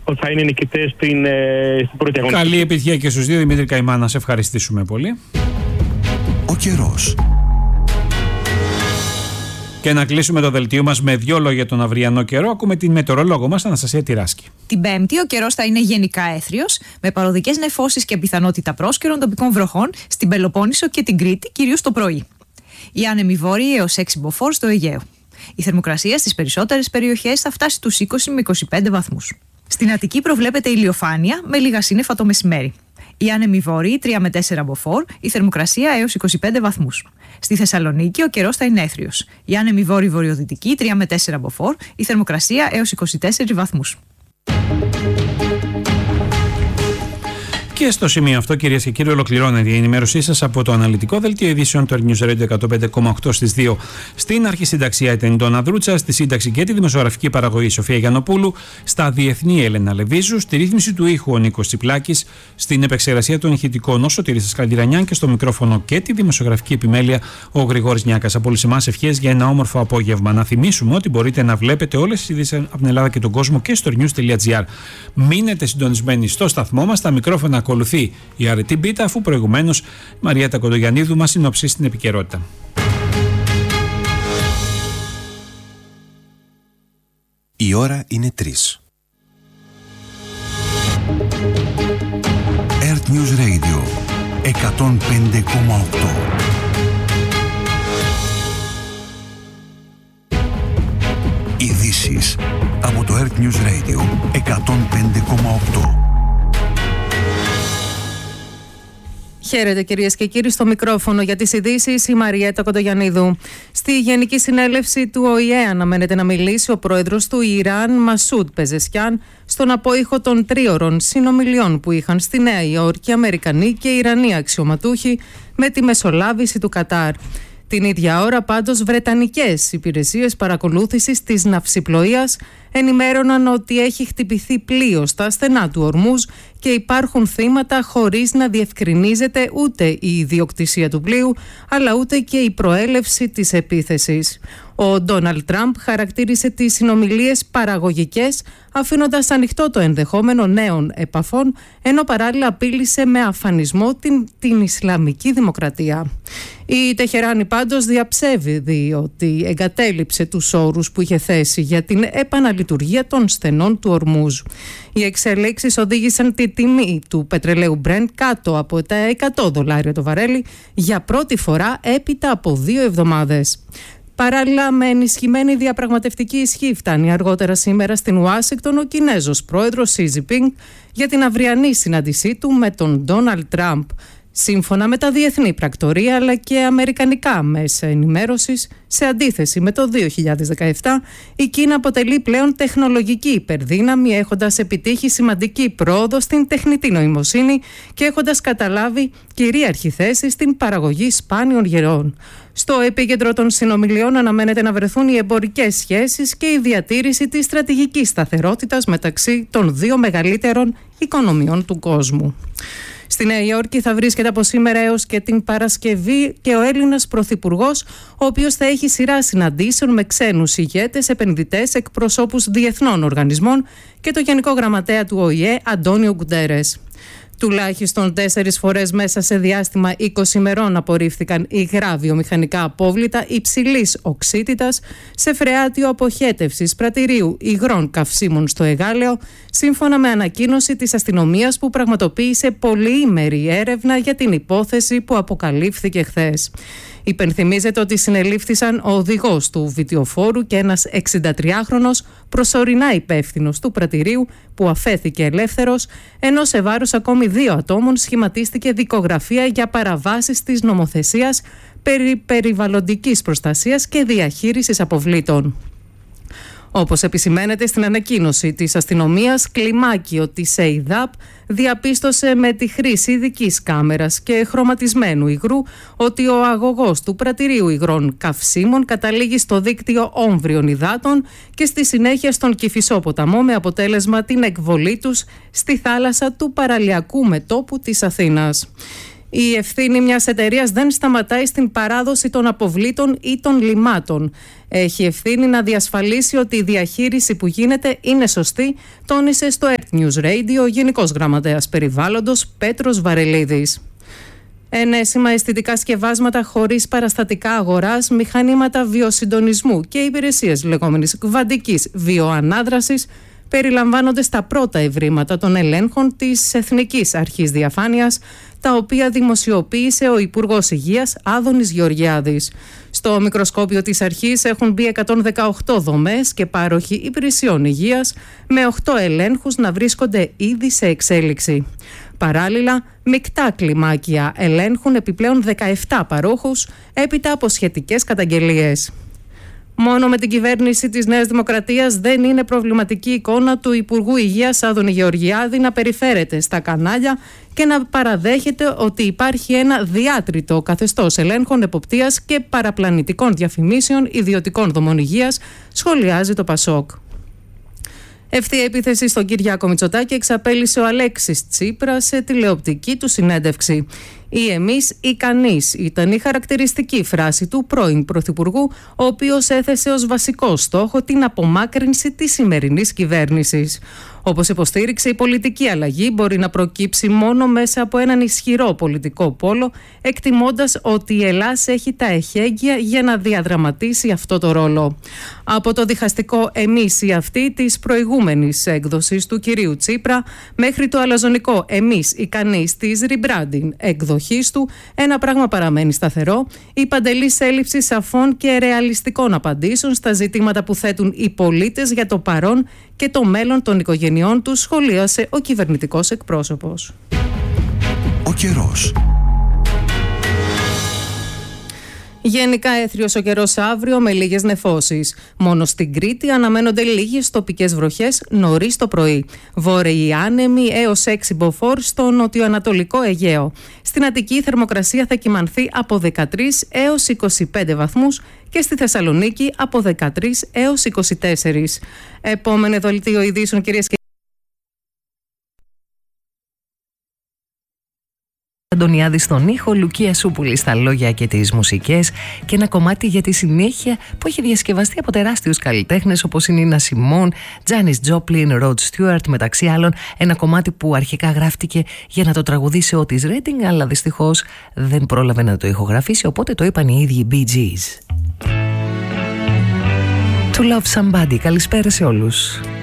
θα είναι νικητές στην πρώτη αγωνιστική. Καλή επιτυχία και στους δύο. Δημήτρη Καημά, να σε ευχαριστήσουμε πολύ. Ο καιρός. Και να κλείσουμε το δελτίο μας με 2 λόγια τον αυριανό καιρό. Ακούμε την μετεωρολόγο μας, Αναστασία Τυράσκη. Την Πέμπτη ο καιρός θα είναι γενικά έθριος, με παροδικές νεφώσεις και πιθανότητα πρόσκαιρων τοπικών βροχών στην Πελοπόννησο και την Κρήτη, κυρίως το πρωί. Οι άνεμοι βόρειοι έως 6 μποφόρ στο Αιγαίο. Η θερμοκρασία στις περισσότερες περιοχές θα φτάσει τους 20 με 25 βαθμούς. Στην Αττική προβλέπεται ηλιοφάνεια με λίγα σύννεφα το μεσημέρι. Οι άνεμοι βόρειοι 3 με 4 μποφόρ, η θερμοκρασία έως 25 βαθμούς. Στη Θεσσαλονίκη ο καιρός θα είναι έθριος. Οι άνεμοι βόρειοι-βορειοδυτικοί 3 με 4 μποφόρ, η θερμοκρασία έως 24 βαθμούς. Και στο σημείο αυτό, κυρίες και κύριοι, ολοκληρώνεται η ενημέρωσή σας από το αναλυτικό δελτίο ειδήσεων του News Radio 105,8 στις 2. Στην αρχισυνταξία ήταν η Ντόνα Δρούτσα, στη σύνταξη και τη δημοσιογραφική παραγωγή Σοφία Γιαννοπούλου, στα διεθνή Έλενα Λεβίζου, στη ρύθμιση του ήχου ο Νίκος Τσιπλάκης, στην επεξεργασία των ηχητικών ο Σωτήρης Σκαντιρανιάν και στο μικρόφωνο και τη δημοσιογραφική επιμέλεια ο Γρηγόρης Νιάκας. Από όλους εμάς ευχές για ένα όμορφο απόγευμα. Να θυμίσουμε ότι μπορείτε να βλέπετε όλες τις ειδήσεις από την Ελλάδα και τον κόσμο και στο news.gr. Μείνετε συντονισμένοι στο σταθμό μας, τα μικρόφωνα ακολουθεί η αρετή μπίτα, αφού προηγουμένως η Μαριέτα Κοντογιαννίδου μας συνοψίσει την επικαιρότητα. Η ώρα είναι 3. Earth News Radio 105,8. Ειδήσεις από το Earth News Radio 105,8. Χαίρετε κυρίες και κύριοι, στο μικρόφωνο για τις ειδήσεις η Μαριέτα Κοντογιαννίδου. Στη Γενική Συνέλευση του ΟΗΕ αναμένεται να μιλήσει ο πρόεδρος του Ιράν, Μασούντ Πεζεσκιάν, στον απόϊχο των 3ωρων συνομιλιών που είχαν στη Νέα Υόρκη Αμερικανοί και Ιρανοί αξιωματούχοι με τη μεσολάβηση του Κατάρ. Την ίδια ώρα πάντως βρετανικές υπηρεσίες παρακολούθησης της ναυσιπλοείας ενημέρωναν ότι έχει χτυπηθεί πλοίο στα στενά του Ορμούζ και υπάρχουν θύματα χωρίς να διευκρινίζεται ούτε η ιδιοκτησία του πλοίου αλλά ούτε και η προέλευση της επίθεσης. Ο Ντόναλντ Τραμπ χαρακτήρισε τις συνομιλίες παραγωγικές, αφήνοντας ανοιχτό το ενδεχόμενο νέων επαφών, ενώ παράλληλα απείλησε με αφανισμό την Ισλαμική Δημοκρατία. Η Τεχεράνη πάντως διαψεύδει ότι εγκατέλειψε τους όρους που είχε θέσει για την επαναλειτουργία των στενών του Ορμούζ. Οι εξελίξεις οδήγησαν τη τιμή του πετρελαίου Brent κάτω από τα $100 το βαρέλι για πρώτη φορά έπειτα από 2 εβδομάδες. Παράλληλα, με ενισχυμένη διαπραγματευτική ισχύ φτάνει αργότερα σήμερα στην Ουάσιγκτον ο Κινέζος πρόεδρος Σι Τζινπίνγκ για την αυριανή συνάντησή του με τον Ντόναλντ Τραμπ. Σύμφωνα με τα διεθνή πρακτορία αλλά και αμερικανικά μέσα ενημέρωσης, σε αντίθεση με το 2017, η Κίνα αποτελεί πλέον τεχνολογική υπερδύναμη, έχοντας επιτύχει σημαντική πρόοδο στην τεχνητή νοημοσύνη και έχοντας καταλάβει κυρίαρχη θέση στην παραγωγή σπάνιων γερών. Στο επίκεντρο των συνομιλιών αναμένεται να βρεθούν οι εμπορικές σχέσεις και η διατήρηση της στρατηγικής σταθερότητας μεταξύ των 2 μεγαλύτερων οικονομιών του κόσμου. Στη Νέα Υόρκη θα βρίσκεται από σήμερα έως και την Παρασκευή και ο Έλληνας Πρωθυπουργός, ο οποίος θα έχει σειρά συναντήσεων με ξένους ηγέτες, επενδυτές, εκπροσώπους διεθνών οργανισμών και το Γενικό Γραμματέα του ΟΗΕ, Αντώνιο Γκουντέρες. Τουλάχιστον 4 φορές μέσα σε διάστημα 20 ημερών απορρίφθηκαν υγρά βιομηχανικά απόβλητα υψηλής οξύτητας σε φρεάτιο αποχέτευσης πρατηρίου υγρών καυσίμων στο Εγάλεο, σύμφωνα με ανακοίνωση της αστυνομίας που πραγματοποίησε πολυήμερη έρευνα για την υπόθεση που αποκαλύφθηκε χθες. Υπενθυμίζεται ότι συνελήφθησαν ο οδηγός του βιτιοφόρου και ένας 63χρονος προσωρινά υπεύθυνος του πρατηρίου που αφέθηκε ελεύθερος, ενώ σε βάρος ακόμη 2 ατόμων σχηματίστηκε δικογραφία για παραβάσεις της νομοθεσίας περί περιβαλλοντικής προστασίας και διαχείρισης αποβλήτων. Όπως επισημαίνεται στην ανακοίνωση της αστυνομίας, κλιμάκιο της ΕΙΔΑΠ διαπίστωσε με τη χρήση ειδικής κάμερας και χρωματισμένου υγρού ότι ο αγωγός του πρατηρίου υγρών καυσίμων καταλήγει στο δίκτυο όμβριων υδάτων και στη συνέχεια στον Κηφισό ποταμό, με αποτέλεσμα την εκβολή τους στη θάλασσα του παραλιακού μετώπου της Αθήνας. Η ευθύνη μιας εταιρείας δεν σταματάει στην παράδοση των αποβλήτων ή των λιμάτων. Έχει ευθύνη να διασφαλίσει ότι η διαχείριση που γίνεται είναι σωστή, τόνισε στο Earth News Radio ο Γενικός Γραμματέας Περιβάλλοντος Πέτρος Βαρελίδης. Ενέσιμα αισθητικά σκευάσματα χωρίς παραστατικά αγοράς, μηχανήματα βιοσυντονισμού και υπηρεσίες λεγόμενης κβαντικής βιοανάδρασης περιλαμβάνονται στα πρώτα ευρήματα των ελέγχων της Εθνικής Αρχής Διαφάνειας, τα οποία δημοσιοποίησε ο Υπουργός Υγείας Άδωνης Γεωργιάδης. Στο μικροσκόπιο της αρχής έχουν μπει 118 δομές και πάροχοι υπηρεσιών υγείας, με 8 ελέγχους να βρίσκονται ήδη σε εξέλιξη. Παράλληλα, μεικτά κλιμάκια ελέγχουν επιπλέον 17 παρόχους έπειτα από σχετικές καταγγελίες. Μόνο με την κυβέρνηση της Νέας Δημοκρατίας δεν είναι προβληματική εικόνα του Υπουργού Υγείας Άδωνη Γεωργιάδη να περιφέρεται στα κανάλια και να παραδέχεται ότι υπάρχει ένα διάτριτο καθεστώς ελέγχων, εποπτείας και παραπλανητικών διαφημίσεων ιδιωτικών δομών υγείας, σχολιάζει το Πασόκ. Ευθεία επίθεση στον Κυριάκο Μητσοτάκη εξαπέλυσε ο Αλέξης Τσίπρας σε τηλεοπτική του συνέντευξη. «Ή εμείς ή κανείς» ήταν η χαρακτηριστική φράση του πρώην Πρωθυπουργού, ο οποίος έθεσε ως βασικό στόχο την απομάκρυνση της σημερινής κυβέρνησης. Όπως υποστήριξε, η πολιτική αλλαγή μπορεί να προκύψει μόνο μέσα από έναν ισχυρό πολιτικό πόλο, εκτιμώντας ότι η Ελλάδα έχει τα εχέγγυα για να διαδραματίσει αυτό το ρόλο. Από το διχαστικό «εμείς ή αυτοί» της προηγούμενης έκδοσης του κυρίου Τσίπρα, μέχρι το αλαζονικό «εμείς ή κανείς» της rebranding εκδοχής του, ένα πράγμα παραμένει σταθερό: η παντελής έλλειψη σαφών και ρεαλιστικών απαντήσεων στα ζητήματα που θέτουν οι πολίτες για το παρόν και το μέλλον των οικογενειών τους, σχολίασε ο κυβερνητικός εκπρόσωπος. Ο καιρός. Γενικά έθριος ο καιρός αύριο με λίγες νεφώσεις. Μόνο στην Κρήτη αναμένονται λίγες τοπικές βροχές νωρίς το πρωί. Βόρειοι άνεμοι έως 6 μποφόρ στο νοτιοανατολικό Αιγαίο. Στην Αττική η θερμοκρασία θα κυμανθεί από 13 έως 25 βαθμούς και στη Θεσσαλονίκη από 13 έως 24. Επόμενο δελτίο ειδήσεων, κυρίες και Αντωνιάδη στον ήχο, Λουκία Σούπουλη στα λόγια και τις μουσικές, και ένα κομμάτι για τη συνέχεια που έχει διασκευαστεί από τεράστιους καλλιτέχνες όπως είναι η Νίνα Σιμών, Τζάνις Τζόπλιν, Ροντ Στιούαρτ μεταξύ άλλων. Ένα κομμάτι που αρχικά γράφτηκε για να το τραγουδήσει ο Ότις Ρέντινγκ, αλλά δυστυχώς δεν πρόλαβε να το ηχογραφήσει, οπότε το είπαν οι ίδιοι Bee Gees. To Love Somebody. Καλησπέρα σε όλους.